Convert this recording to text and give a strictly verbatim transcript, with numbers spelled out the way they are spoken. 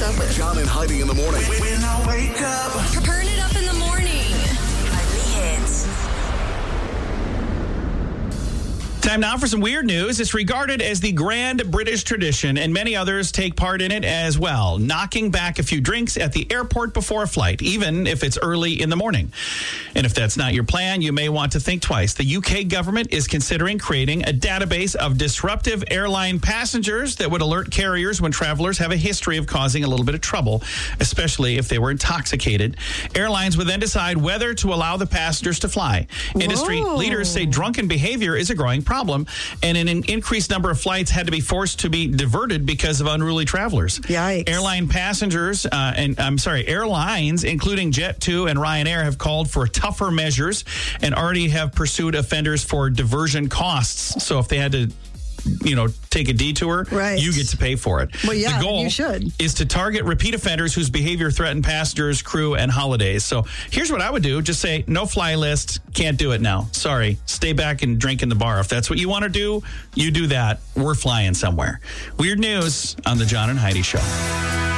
up with. John and Heidi in the morning. When I wake up. Turn it up in the morning. Only hits. Time now for some weird news. It's regarded as the grand British tradition, and many others take part in it as well, knocking back a few drinks at the airport before a flight, even if it's early in the morning. And if that's not your plan, you may want to think twice. The U K government is considering creating a database of disruptive airline passengers that would alert carriers when travelers have a history of causing a little bit of trouble, especially if they were intoxicated. Airlines would then decide whether to allow the passengers to fly. Industry Whoa. leaders say drunken behavior is a growing problem. problem, and an increased number of flights had to be forced to be diverted because of unruly travelers. Yikes. Airline passengers, uh, and I'm sorry, airlines, including Jet two and Ryanair, have called for tougher measures and already have pursued offenders for diversion costs. So if they had to, you know, take a detour, right, you get to pay for it. Well, yeah, the goal you should. is to target repeat offenders whose behavior threaten passengers, crew, and holidays. So here's what I would do. Just say, no fly list, can't do it now. Sorry, stay back and drink in the bar. If that's what you want to do, you do that. We're flying somewhere. Weird news on the John and Heidi Show.